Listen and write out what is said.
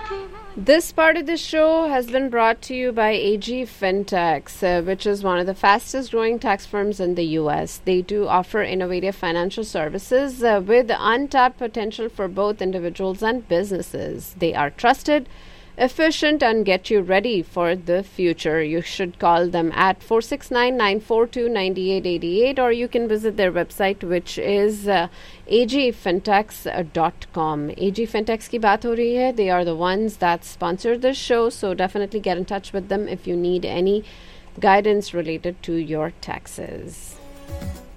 This part of the show has been brought to you by AG Fintechs, which is one of the fastest growing tax firms in the US. They do offer innovative financial services with untapped potential for both individuals and businesses. They are trusted, efficient, and get you ready for the future. You should call them at 469-942-9888, or you can visit their website, which is agfintechs.com. AG Fintechs की बात हो रही है. They are the ones that sponsor this show, so definitely get in touch with them if you need any guidance related to your taxes.